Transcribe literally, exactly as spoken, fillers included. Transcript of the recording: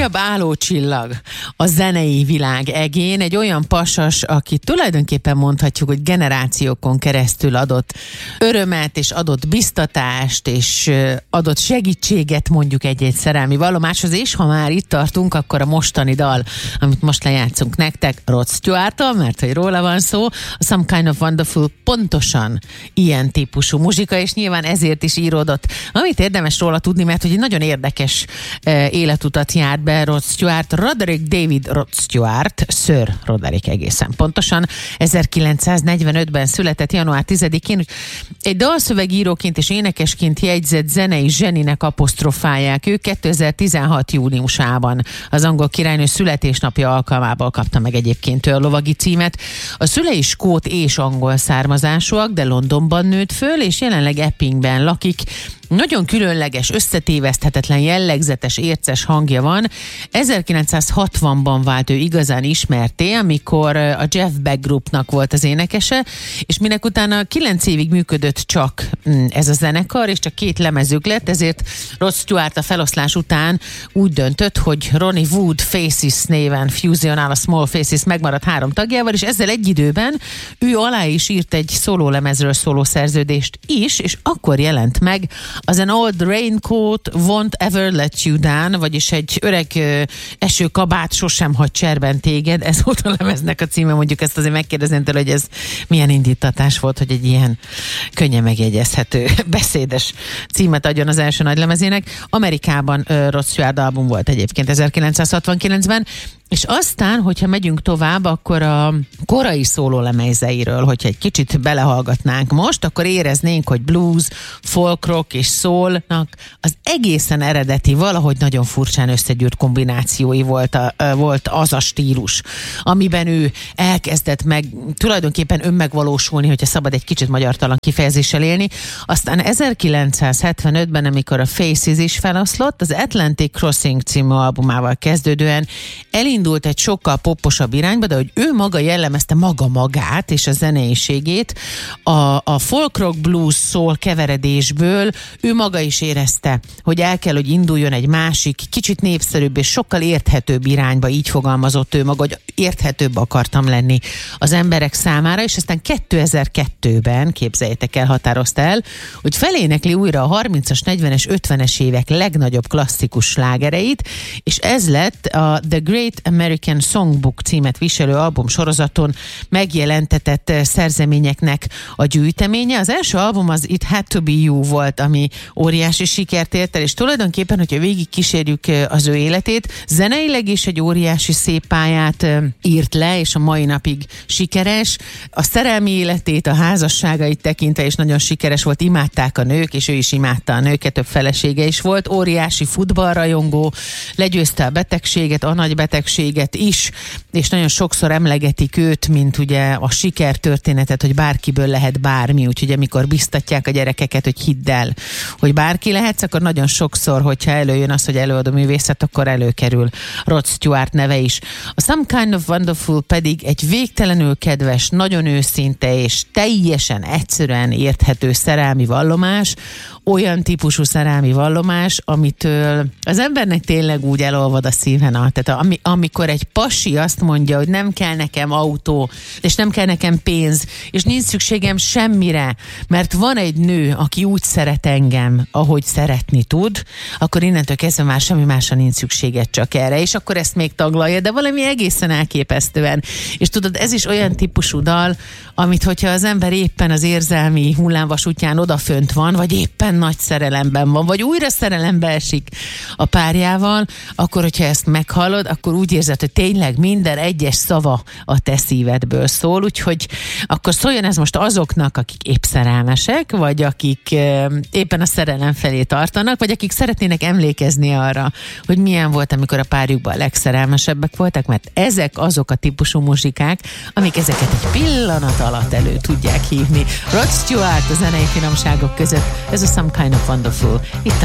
újabb állócsillag a zenei világ egén, egy olyan pasas, aki tulajdonképpen mondhatjuk, hogy generációkon keresztül adott örömet, és adott biztatást, és adott segítséget mondjuk egy-egy szerelmi vallomáshoz, és ha már itt tartunk, akkor a mostani dal, amit most lejátszunk nektek, Rod Stewart-tól, mert hogy róla van szó, a Some Kind of Wonderful pontosan ilyen típusú muzsika, és nyilván ezért is íródott. Amit érdemes róla tudni, mert hogy egy nagyon érdekes uh, életutat járt be Rod Stewart, Roderick David Rod Stewart, Sir Roderick egészen pontosan, ezerkilencszáznegyvenötben született január tizedikén, egy dalszövegíróként és énekesként jegyzett zenei zseninek apostrofálják ők. kétezer-tizenhat júniusában az angol királynő születésnapja alkalmából kapta meg egyébként ő a lovagi címet. A szülei skót és angol származásúak, de Londonban nőtt föl, és jelenleg Eppingben lakik. Nagyon különleges, összetéveszthetetlen, jellegzetes, érces hangja van. ezerkilencszázhatvanban vált ő igazán ismerté, amikor a Jeff Beck Groupnak volt az énekese, és minek utána kilenc évig működött csak ez a zenekar, és csak két lemezük lett, ezért Rod Stewart a feloszlás után úgy döntött, hogy Ronnie Wood Faces néven fúzionál a Small Faces megmaradt három tagjával, és ezzel egy időben ő alá is írt egy szólólemezről szóló szerződést is, és akkor jelent meg az An Old Raincoat Won't Ever Let You Down, vagyis egy öreg ö, esőkabát sosem hagy cserben téged. Ez volt a lemeznek a címe, mondjuk ezt azért megkérdezném tőle, hogy ez milyen indítatás volt, hogy egy ilyen könnyen megjegyezhető, beszédes címet adjon az első nagy lemezének. Amerikában ö, Rod Stewart album volt egyébként ezerkilencszázhatvankilencben, és aztán, hogyha megyünk tovább, akkor a korai szólólemezeiről, hogyha egy kicsit belehallgatnánk most, akkor éreznénk, hogy blues, folk rock és soulnak az egészen eredeti, valahogy nagyon furcsán összegyűrt kombinációi volt, a, volt az a stílus, amiben ő elkezdett meg tulajdonképpen önmegvalósulni, hogyha szabad egy kicsit magyartalan kifejezéssel élni. Aztán ezerkilencszázhetvenötben, amikor a Faces is feloszlott, az Atlantic Crossing című albumával kezdődően elindult egy sokkal poposabb irányba, de hogy ő maga jellemezte maga magát és a zeneiségét a, a folk rock blues soul keveredésből, ő maga is érezte, hogy el kell, hogy induljon egy másik, kicsit népszerűbb és sokkal érthetőbb irányba, így fogalmazott ő maga, hogy érthetőbb akartam lenni az emberek számára, és aztán kétezer-kettőben, képzeljétek el, határozta el, hogy felénekli újra a harmincas, negyvenes, ötvenes évek legnagyobb klasszikus slágereit, és ez lett a The Great American Songbook címet viselő album sorozaton megjelentetett szerzeményeknek a gyűjteménye. Az első album az It Had To Be You volt, ami óriási sikert ért el, és tulajdonképpen, hogyha végig kísérjük az ő életét, zeneileg is egy óriási szép pályát írt le, és a mai napig sikeres. A szerelmi életét, a házasságait tekintve is nagyon sikeres volt, imádták a nők, és ő is imádta a nőket, több felesége is volt, óriási futballrajongó, legyőzte a betegséget, a nagy betegséget is, és nagyon sokszor emlegetik őt, mint ugye a sikertörténetet, hogy bárkiből lehet bármi, úgyhogy amikor biztatják a gyerekeket, hogy hidd el, hogy bárki lehetsz, akkor nagyon sokszor, hogyha előjön az, hogy előadó művészet, akkor előkerül Rod Stewart neve is. A Some Kind of Wonderful pedig egy végtelenül kedves, nagyon őszinte és teljesen egyszerűen érthető szerelmi vallomás, olyan típusú szerelmi vallomás, amitől az embernek tényleg úgy elolvad a szíven. Tehát ami, amikor egy pasi azt mondja, hogy nem kell nekem autó, és nem kell nekem pénz, és nincs szükségem semmire, mert van egy nő, aki úgy szeret engem, ahogy szeretni tud, akkor innentől kezdve már semmi másra nincs szükséged, csak erre. És akkor ezt még taglalja, de valami egészen elképesztően. És tudod, ez is olyan típusú dal, amit hogyha az ember éppen az érzelmi hullámvasútján odafönt van, vagy éppen nagy szerelemben van, vagy újra szerelembe esik a párjával, akkor, hogyha ezt meghallod, akkor úgy érzed, hogy tényleg minden egyes szava a te szívedből szól, úgyhogy akkor szóljon ez most azoknak, akik épp szerelmesek, vagy akik e, éppen a szerelem felé tartanak, vagy akik szeretnének emlékezni arra, hogy milyen volt, amikor a párjukban a legszerelmesebbek voltak, mert ezek azok a típusú muzsikák, amik ezeket egy pillanat alatt elő tudják hívni. Rod Stewart a zenei finomságok között, ez a Some Kind of Wonderful. Itt a